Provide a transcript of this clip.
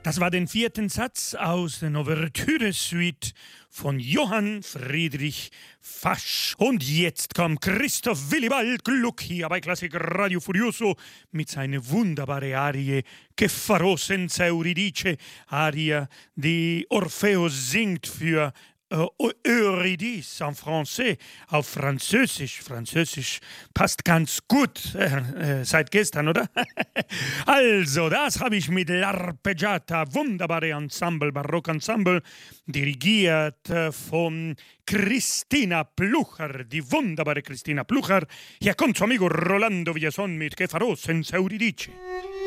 Das war den vierten Satz aus der Ouvertüre-Suite von Johann Friedrich Fasch. Und jetzt kommt Christoph Willibald Gluck hier bei Klassik Radio Furioso mit seiner wunderbaren Arie Che farò senza Euridice, Arie, die Orpheus singt für Eurydice en français, auf Französisch. Französisch passt ganz gut, seit gestern, oder? Also, das habe ich mit L'Arpeggiata, wunderbare Ensemble, Barockensemble, dirigiert von Christina Plucher, die wunderbare Christina Plucher. Hier kommt zu amigo Rolando Villason mit Che farò senza Euridice.